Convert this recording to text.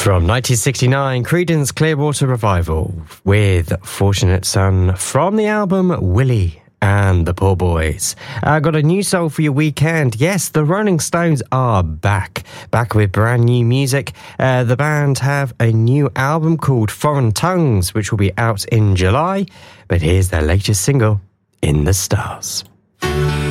From 1969, Creedence Clearwater Revival with Fortunate Son from the album Willie and the Poor Boys. I got a new soul for your weekend. Yes, the Rolling Stones are back with brand new music. The band have a new album called Foreign Tongues, which will be out in July. But here's their latest single, In the Stars.